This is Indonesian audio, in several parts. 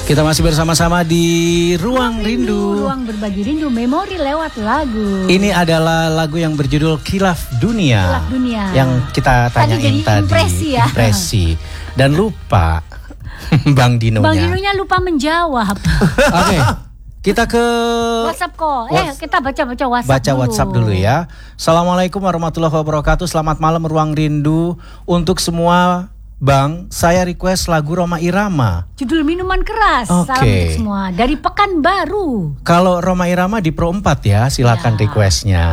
Kita masih bersama-sama di Ruang Rindu. Ruang berbagi rindu, memori lewat lagu. Ini adalah lagu yang berjudul Khilaf Dunia. Khilaf Dunia. Yang kita tanyain tadi. Impresi ya. Impresi. Dan lupa Bang Dinonya. Bang Dinonya lupa menjawab. Oke. Kita ke WhatsApp kok. Kita baca WhatsApp. Baca dulu. WhatsApp dulu ya. Assalamualaikum warahmatullahi wabarakatuh. Selamat malam Ruang Rindu. Untuk semua Bang, saya request lagu Rhoma Irama. Judul Minuman Keras. Salam untuk semua. Dari Pekanbaru. Kalau Rhoma Irama di Pro 4 ya, silakan ya. Requestnya.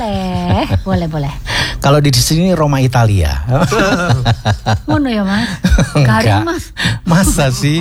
Boleh. Kalau di sini Rhoma Italia. Mono ya Mas? Enggak. Masa sih?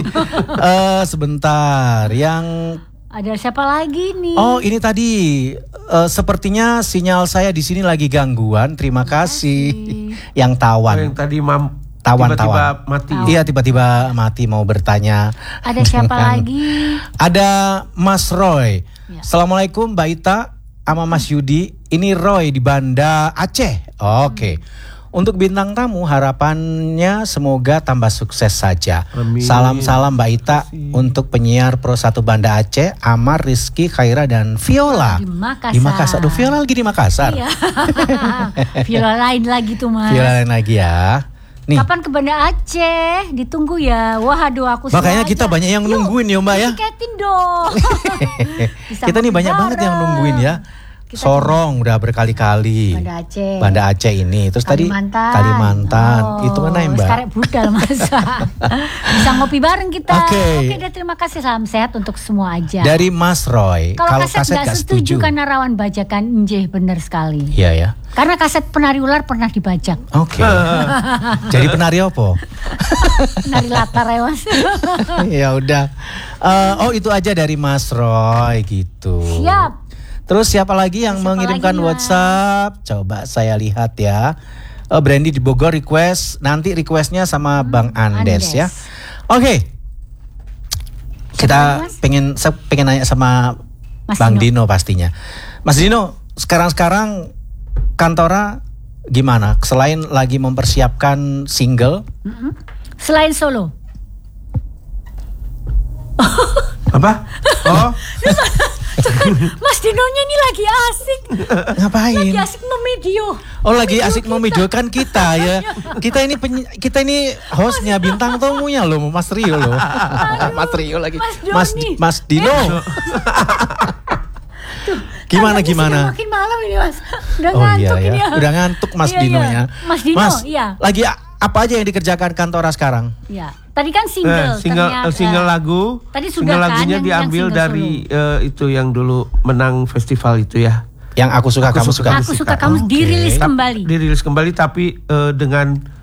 Sebentar, yang ada siapa lagi nih? Oh, ini tadi sepertinya sinyal saya di sini lagi gangguan. Terima kasih. Yang tawan. Yang tadi Tawan. Mati. Iya, tiba-tiba mati mau bertanya. Ada siapa lagi? Ada Mas Roy. Ya. Assalamualaikum Mbak Ita sama Mas Yudi. Ini Roy di Banda Aceh. Oke. Untuk bintang tamu harapannya semoga tambah sukses saja. Amin. Salam-salam Mbak Ita untuk penyiar Pro 1 Banda Aceh, Amar, Rizky, Khaira dan Viola. Di Makassar. Aduh, Viola lagi di Makassar. Iya. Viola lain lagi tuh Mas. Viola lain lagi ya. Nih. Kapan ke Banda Aceh? Ditunggu ya. Waduh aku makanya kita banyak yang nungguin ya Mbak ya. Tiketin dong. Kita nih banyak banget yang nungguin ya. Sorong udah berkali-kali. Banda Aceh ini. Terus Kalimantan. Itu mana ya Mbak? Sekarang budal masa. Bisa ngopi bareng kita. Oke, terima kasih. Salam sehat untuk semua aja. Dari Mas Roy. Kalau kaset gak setuju karena rawan bajakan. Bener sekali. Iya ya. Karena kaset penari ular pernah dibajak. Oke. Jadi penari apa? Penari latar ya Mas. Ya udah. Itu aja dari Mas Roy gitu. Siap. Terus siapa lagi yang mengirimkan WhatsApp? Coba saya lihat ya. Brandy di Bogor request. Nanti requestnya sama Bang Andes ya. Oke. Kita pengen nanya sama Mas Bang Dino pastinya. Mas Dino, sekarang Kantora gimana? Selain lagi mempersiapkan single? Selain solo. Apa? Oh. Mas Dinonya ini lagi asik. Ngapain? Lagi asik memedio. Oh, lagi asik memidiokan kita ya. Kita ini hostnya, bintang tamunya loh, Mas Rio loh. Mas Rio lagi. Mas Dino. Gimana? Makin malam ini Mas. Udah ngantuk ini ya. Udah ngantuk Mas Dinonya. Mas Dino, lagi apa aja yang dikerjakan Kantora sekarang? Iya. Tadi kan single lagu. Tadi single sudah lagunya kan, diambil dari itu yang dulu menang festival itu ya. Yang aku suka kamu suka. Aku suka kamu dirilis kembali. Dirilis kembali tapi dengan